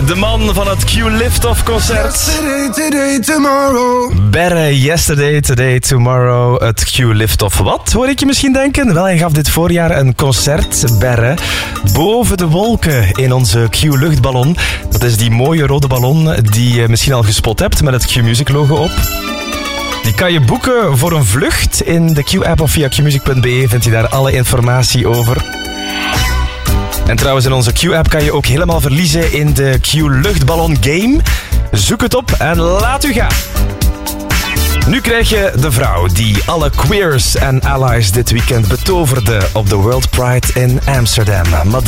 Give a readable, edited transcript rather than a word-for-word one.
De man van het Q-Lift-Off concert. Today, tomorrow. Berre, yesterday, today, tomorrow. Het Q-Lift-Off. Wat, hoor ik je misschien denken? Wel, hij gaf dit voorjaar een concert, Berre, boven de wolken in onze Q-luchtballon. Dat is die mooie rode ballon die je misschien al gespot hebt met het Q-Music-logo op. Die kan je boeken voor een vlucht. In de Q-app of via qmusic.be vind je daar alle informatie over. En trouwens, in onze Q-app kan je ook helemaal verliezen in de Q-luchtballon game. Zoek het op en laat u gaan. Nu krijg je de vrouw die alle queers en allies dit weekend betoverde op de World Pride in Amsterdam. Madonna.